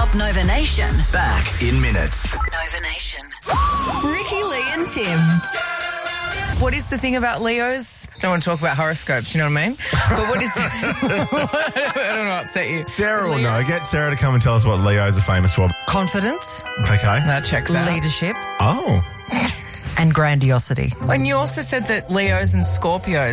Top Nova Nation. Back in minutes. Nova Nation. Ricky, Lee and Tim. What is the thing about Leos? Don't want to talk about horoscopes, you know what I mean? But what is I don't want to upset you. Sarah will know. Get Sarah to come and tell us what Leos are famous for. Confidence. Okay. That checks out. Leadership Oh. and grandiosity. And you also said that Leos and Scorpios